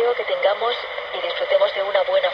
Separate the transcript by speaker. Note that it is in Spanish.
Speaker 1: deseo que tengamos y disfrutemos de una buena